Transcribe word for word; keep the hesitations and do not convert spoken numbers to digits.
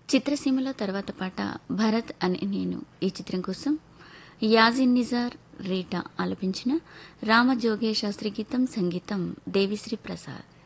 చిత్రసీమలో తర్వాత పాట భరత్ అనే నేను ఈ చిత్రం కోసం యాజిన్ నిజార్ రీటా ఆలపించిన రామజోగే శాస్త్రి గీతం సంగీతం దేవిశ్రీ ప్రసాద్.